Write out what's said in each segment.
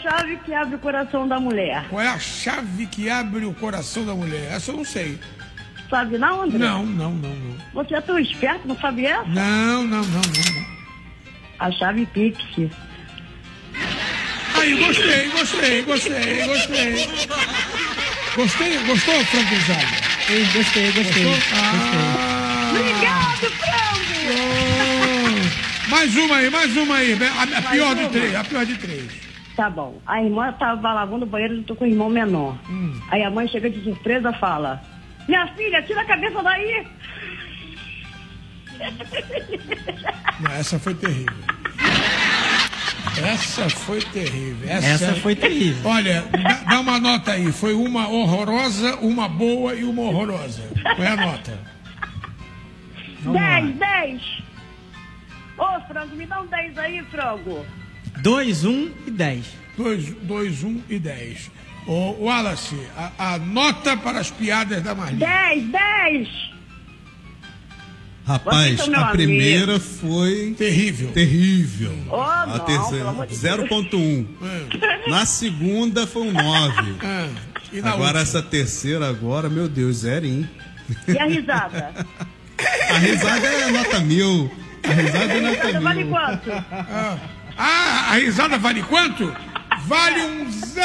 chave que abre o coração da mulher? Qual é a chave que abre o coração da mulher? Essa eu não sei. Sabe não, André? Não. Você é tão esperto, não sabe essa? Não. A chave Pix. Aí, gostei. Gostou, Franco Gonzaga? Gostei. Obrigado, Franco! Mais uma aí. A pior de três. Tá bom. A irmã tava lavando o banheiro junto com o irmão menor. Aí a mãe chega de surpresa e fala: minha filha, tira a cabeça daí! Não, essa foi terrível. Essa foi terrível. Olha, dá uma nota aí. Foi uma horrorosa, uma boa e uma horrorosa. Qual é a nota? 10. Ô, Frango, me dá um 10 aí, Frango. 2, 1 e 10. 2, 1 e 10. Ô, Wallace, a nota para as piadas da Marli. 10. Rapaz, a primeira foi terrível. Oh, A terceira, 0,1. Na segunda foi um 9. E na Agora última? essa terceira agora, meu Deus, zerinho. E a risada? A risada é nota 1000. A risada é nota 1000. Vale quanto? A risada vale quanto? Vale um 0!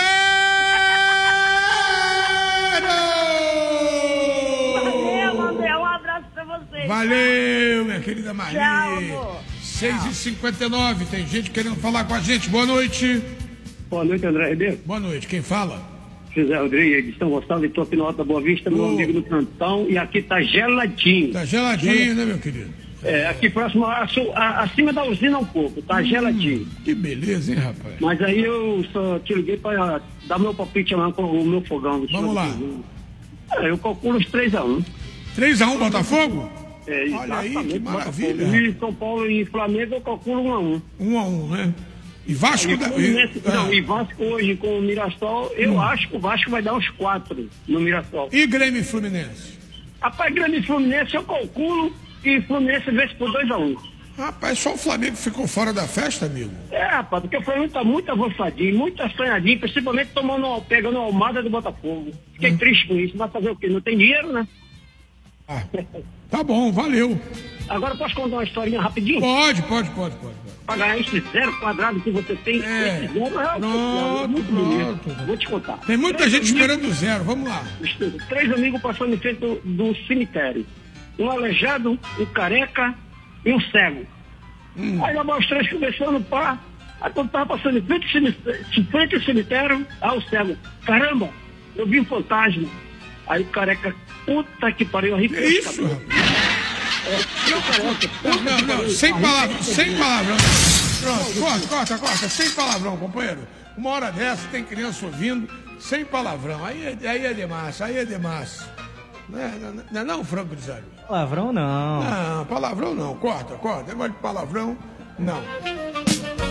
Valeu, André. Um abraço pra vocês. Valeu, minha querida Marli. Tchau, amor. 6h59, tem gente querendo falar com a gente. Boa noite. Boa noite, André Ribeiro. Boa noite, quem fala? José Rodrigues de São Gonçalo, de Topinota da Boa Vista, meu amigo do plantão. E aqui tá geladinho. Tá geladinho, né, meu querido? Aqui próximo, acima da usina um pouco, tá geladinho. Que beleza, hein, rapaz? Mas aí eu só te liguei para dar meu palpite lá com o meu fogão. Vamos lá. Eu calculo os 3-1. 3-1 Botafogo? Olha aí, que maravilha. E São Paulo e Flamengo eu calculo 1-1. 1-1, né? E Vasco... E Vasco hoje com o Mirassol, eu acho que o Vasco vai dar uns 4 no Mirassol. E Grêmio e Fluminense? Rapaz, Grêmio e Fluminense eu calculo que Fluminense vence por 2-1. Rapaz, só o Flamengo ficou fora da festa, amigo? Rapaz, porque o Flamengo tá muito avançadinho, muito assanhadinho, principalmente pegando a almada do Botafogo. Fiquei triste com isso, vai fazer o quê? Não tem dinheiro, né? Tá bom, valeu. Agora posso contar uma historinha rapidinho? Pode. Pra ganhar esse 0 quadrado que você tem, esse 0 é muito bonito. Vou te contar. Tem muita gente esperando o 0, vamos lá. 3 amigos passando em frente do cemitério. Um aleijado, um careca e um cego. Aí lá os 3 conversando, pá. Aí quando tava passando em frente ao cemitério, o cego: caramba, eu vi um fantasma. Aí o careca: puta que pariu, arrepiou. Isso, Não, sem palavrão. Pronto, corta, sem palavrão, companheiro. Uma hora dessa tem criança ouvindo, sem palavrão. Aí é demais. Não é não, Franco Grisalho? Palavrão não. Não, palavrão não. Corta. Negócio de palavrão, não.